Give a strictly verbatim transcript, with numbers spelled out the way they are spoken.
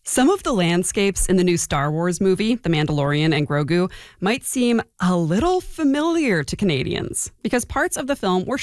Some of the landscapes in the new Star Wars movie, The Mandalorian and Grogu, might seem a little familiar to Canadians because parts of the film were